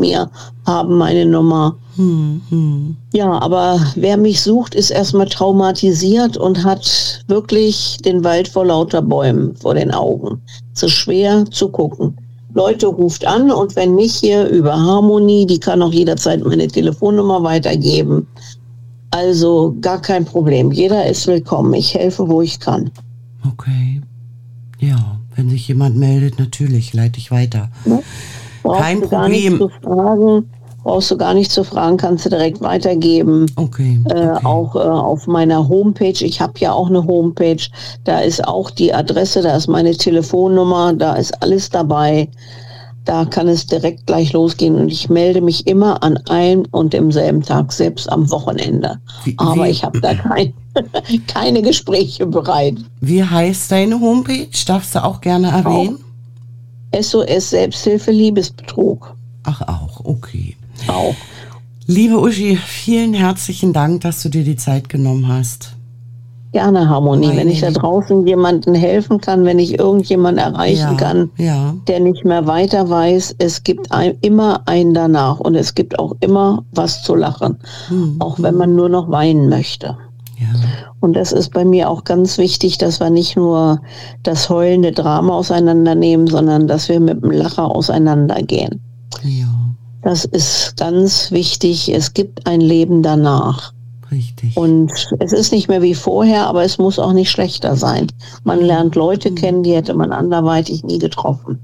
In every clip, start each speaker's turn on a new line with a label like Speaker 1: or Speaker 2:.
Speaker 1: mir, haben meine Nummer. Ja, aber wer mich sucht, ist erstmal traumatisiert und hat wirklich den Wald vor lauter Bäumen vor den Augen. So schwer zu gucken. Leute, ruft an, und wenn nicht, hier über Harmonie, die kann auch jederzeit meine Telefonnummer weitergeben. Also gar kein Problem. Jeder ist willkommen. Ich helfe, wo ich kann.
Speaker 2: Okay. Ja, wenn sich jemand meldet, natürlich, leite ich weiter.
Speaker 1: Ne?
Speaker 2: Kein Problem.
Speaker 1: Brauchst du gar nicht zu fragen, kannst du direkt weitergeben.
Speaker 2: Okay.
Speaker 1: Auch auf meiner Homepage, ich habe ja auch eine Homepage, da ist auch die Adresse, da ist meine Telefonnummer, da ist alles dabei. Da kann es direkt gleich losgehen, und ich melde mich immer an einem und demselben Tag, selbst am Wochenende. Aber ich habe da keine Gespräche bereit.
Speaker 2: Wie heißt deine Homepage? Darfst du auch gerne erwähnen?
Speaker 1: SOS Selbsthilfe Liebesbetrug.
Speaker 2: Ach, auch, okay.
Speaker 1: Auch.
Speaker 2: Liebe Uschi, vielen herzlichen Dank, dass du dir die Zeit genommen hast.
Speaker 1: Gerne, Harmonie. Wenn ich da draußen jemandem helfen kann, wenn ich irgendjemanden erreichen kann, der nicht mehr weiter weiß, es gibt immer einen danach, und es gibt auch immer was zu lachen, auch wenn man nur noch weinen möchte.
Speaker 2: Ja.
Speaker 1: Und das ist bei mir auch ganz wichtig, dass wir nicht nur das heulende Drama auseinandernehmen, sondern dass wir mit dem Lacher auseinandergehen.
Speaker 2: Ja.
Speaker 1: Das ist ganz wichtig. Es gibt ein Leben danach.
Speaker 2: Richtig.
Speaker 1: Und es ist nicht mehr wie vorher, aber es muss auch nicht schlechter sein. Man lernt Leute kennen, die hätte man anderweitig nie getroffen.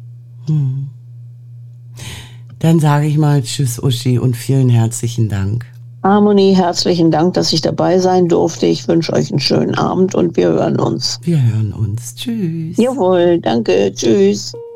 Speaker 2: Dann sage ich mal Tschüss, Uschi, und vielen herzlichen Dank.
Speaker 1: Harmonie, herzlichen Dank, dass ich dabei sein durfte. Ich wünsche euch einen schönen Abend, und wir hören uns.
Speaker 2: Wir hören uns. Tschüss.
Speaker 1: Jawohl, danke. Tschüss.